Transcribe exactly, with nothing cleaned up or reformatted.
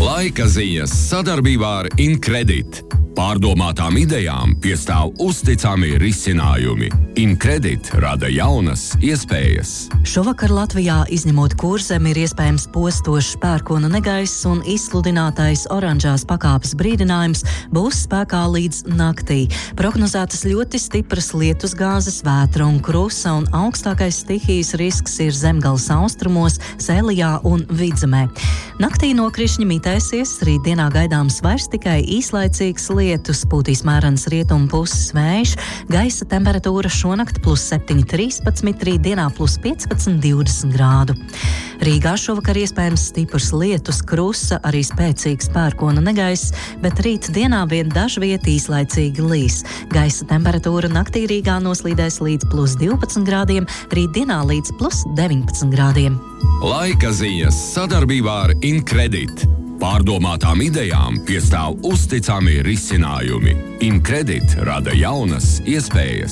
Laika ziņas sadarbībā ar Incredit. Pārdomātām idejām piestāv uzticami risinājumi. Incredit rada jaunas iespējas. Šovakar Latvijā, izņemot Kurzemi, ir iespējams postošs pērkona negaiss un izsludinātais oranžās pakāpes brīdinājums būs spēkā līdz naktī. Prognozētas ļoti stipras lietusgāzes, vētra un krusa, un augstākais stihijas risks ir Zemgales austrumos, Sēlijā un Vidzemē. Naktī nokrišņi mitēsies, rītdienā gaidāms vairs tikai īslaicīgs lietus, pūtīs mērens rietumu puses vējš, gaisa temperatūra šonakt plus septiņi trīspadsmit, rītdienā plus piecpadsmit divdesmit grādu. Rīgā šovakar iespējams stiprs lietus, krusa, arī spēcīgs pērkona negaiss, bet rīt dienā vien dažviet īslaicīgi līs. Gaisa temperatūra naktī Rīgā noslīdēs līdz plus divpadsmit grādiem, rītdienā līdz plus deviņpadsmit grādiem. Laika ziņas sadarbībā ar Incredit. Pārdomātām idejām piestāv uzticami risinājumi. Incredit rada jaunas iespējas.